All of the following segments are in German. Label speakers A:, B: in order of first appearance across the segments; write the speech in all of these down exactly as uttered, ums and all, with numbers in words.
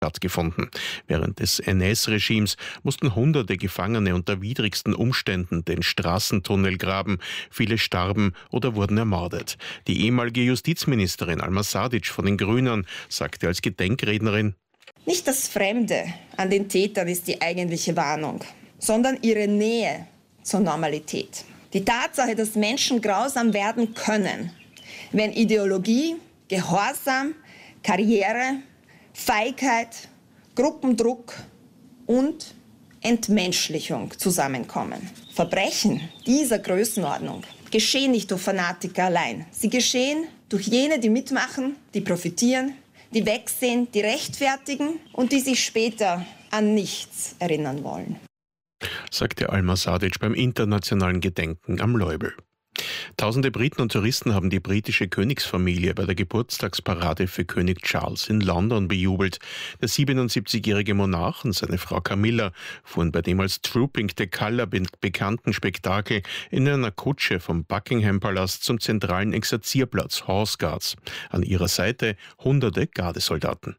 A: stattgefunden. Während des N S-Regimes mussten hunderte Gefangene unter widrigsten Umständen den Straßentunnel graben. Viele starben oder wurden ermordet. Die ehemalige Justizministerin Alma Sadic von den Grünen sagte als Gedenkrednerin:
B: Nicht das Fremde an den Tätern ist die eigentliche Warnung, sondern ihre Nähe zur Normalität. Die Tatsache, dass Menschen grausam werden können, wenn Ideologie, Gehorsam, Karriere, Feigheit, Gruppendruck und Entmenschlichung zusammenkommen. Verbrechen dieser Größenordnung geschehen nicht durch Fanatiker allein. Sie geschehen durch jene, die mitmachen, die profitieren, die wegsehen, die rechtfertigen und die sich später an nichts erinnern wollen,
A: sagte Alma Sadic beim internationalen Gedenken am Leubel. Tausende Briten und Touristen haben die britische Königsfamilie bei der Geburtstagsparade für König Charles in London bejubelt. Der siebenundsiebzigjährige Monarch und seine Frau Camilla fuhren bei dem als Trooping the Colour bekannten Spektakel in einer Kutsche vom Buckingham-Palast zum zentralen Exerzierplatz Horse Guards. An ihrer Seite hunderte Gardesoldaten.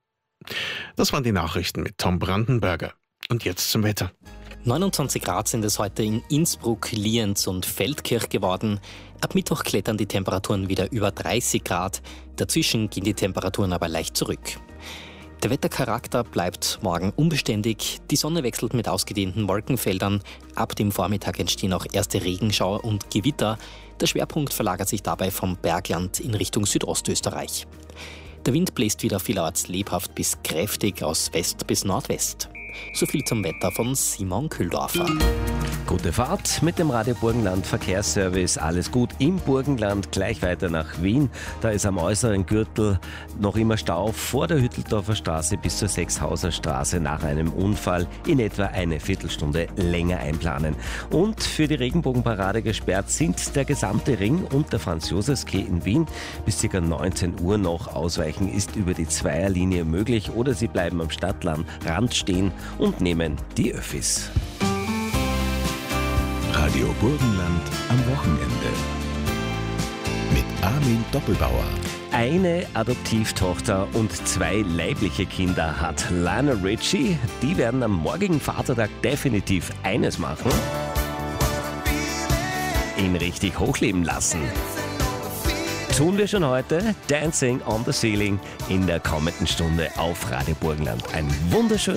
A: Das waren die Nachrichten mit Tom Brandenberger. Und jetzt zum Wetter.
C: neunundzwanzig Grad sind es heute in Innsbruck, Lienz und Feldkirch geworden. Ab Mittwoch klettern die Temperaturen wieder über dreißig Grad. Dazwischen gehen die Temperaturen aber leicht zurück. Der Wettercharakter bleibt morgen unbeständig. Die Sonne wechselt mit ausgedehnten Wolkenfeldern. Ab dem Vormittag entstehen auch erste Regenschauer und Gewitter. Der Schwerpunkt verlagert sich dabei vom Bergland in Richtung Südostösterreich. Der Wind bläst wieder vielerorts lebhaft bis kräftig aus West bis Nordwest. So viel zum Wetter von Simon Kühldorfer.
D: Gute Fahrt mit dem Radio Burgenland Verkehrsservice. Alles gut im Burgenland, gleich weiter nach Wien. Da ist am äußeren Gürtel noch immer Stau vor der Hütteldorfer Straße bis zur Sechshauser Straße nach einem Unfall. In etwa eine Viertelstunde länger einplanen. Und für die Regenbogenparade gesperrt sind der gesamte Ring und der Franz-Josefs-Quai in Wien. Bis ca. neunzehn Uhr noch. Ausweichen ist über die Zweierlinie möglich oder Sie bleiben am Stadtrand stehen und nehmen die Öffis.
E: Radio Burgenland am Wochenende mit Armin Doppelbauer.
D: Eine Adoptivtochter und zwei leibliche Kinder hat Lionel Richie. Die werden am morgigen Vatertag definitiv eines machen: ihn richtig hochleben lassen. Tun wir schon heute. Dancing on the Ceiling in der kommenden Stunde auf Radio Burgenland. Ein wunderschönes